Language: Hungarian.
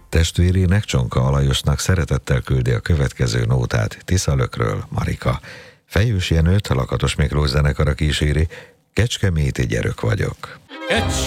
Testvérének, Csonka Alajosnak szeretettel küldi a következő nótát Tiszalökről Marika. Fejős Jenőt, a Lakatos Miklós zenekara kíséri, Kecskeméti gyerök vagyok.